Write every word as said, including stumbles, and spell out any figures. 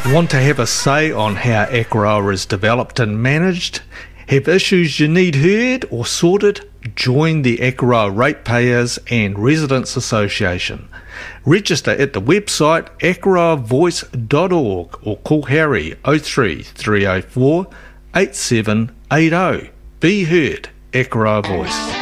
Want to have a say on how Akaroa is developed and managed? Have issues you need heard or sorted? Join the Akaroa Ratepayers and Residents Association. Register at the website akaroa voice dot org or call Harry oh three, three oh four, eight seven eight oh. Be heard, Akaroa Voice.